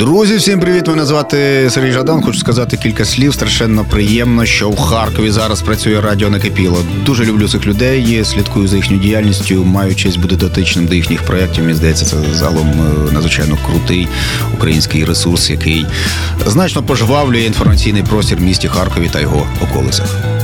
Друзі, всім привіт! Мене звати Сергій Жадан. Хочу сказати кілька слів. Страшенно приємно, що в Харкові зараз працює радіо «Накипіло». Дуже люблю цих людей, слідкую за їхньою діяльністю, маю честь бути дотичним до їхніх проєктів. Мені здається, це загалом надзвичайно крутий український ресурс, який значно пожвавлює інформаційний простір в місті Харкові та його околицях.